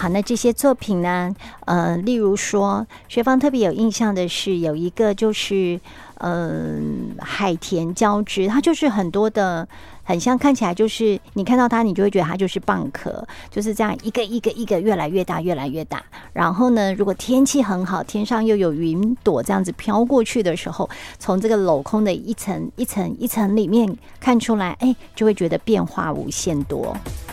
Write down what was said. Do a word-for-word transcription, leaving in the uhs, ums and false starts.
好，那这些作品呢，呃，例如说，学芳特别有印象的是有一个就是嗯、呃、海田交织，它就是很多的。很像看起来就是你看到它，你就会觉得它就是蚌壳，就是这样一个一个一个越来越大，越来越大。然后呢，如果天气很好，天上又有云朵这样子飘过去的时候，从这个镂空的一层一层一层里面看出来，哎，就会觉得变化无限多。